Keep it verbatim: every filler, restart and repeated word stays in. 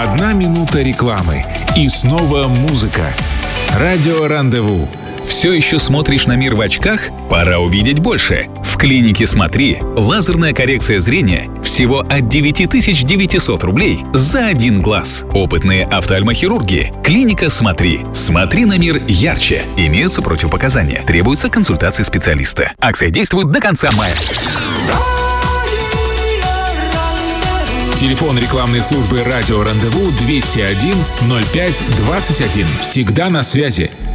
Одна минута рекламы. И снова музыка. Радио Рандеву. Все еще смотришь на мир в очках? Пора увидеть больше. В клинике «Смотри» лазерная коррекция зрения всего от девять тысяч девятьсот рублей за один глаз. Опытные офтальмохирурги. Клиника «Смотри». Смотри на мир ярче. Имеются противопоказания. Требуется консультация специалиста. Акция действует до конца мая. Телефон рекламной службы «Радио Рандеву» двести один ноль пять двадцать один. Всегда на связи.